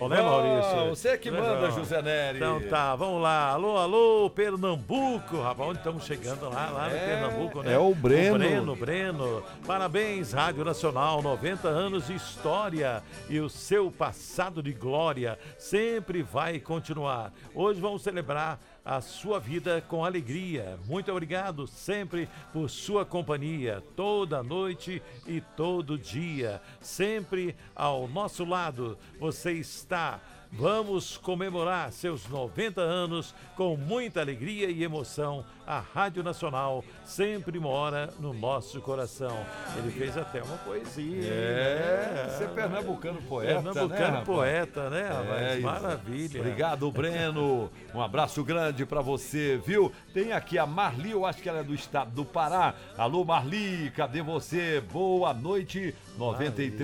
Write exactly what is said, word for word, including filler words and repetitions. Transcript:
bom, né, Maurício? Oh, você que Legal. manda, José Nery. Então tá, vamos lá. Alô, alô, Pernambuco. Rapaz, onde estamos chegando lá, lá no É, Pernambuco, né? é o Breno. O Breno, Breno. Parabéns, Rádio Nacional, noventa anos de história e o seu passado de glória sempre vai continuar. Hoje vamos celebrar a sua vida com alegria. Muito obrigado sempre por sua companhia, toda noite e todo dia. Sempre ao nosso lado, você está. Vamos comemorar seus noventa anos com muita alegria e emoção. A Rádio Nacional sempre mora no nosso coração. Ele fez até uma poesia. É, né? você é pernambucano poeta, Pernambucano né, poeta, né, rapaz? É, Maravilha. Obrigado, Breno. Um abraço grande pra você, viu? Tem aqui a Marli, eu acho que ela é do estado do Pará. Alô, Marli, cadê você? Boa noite. noventa e três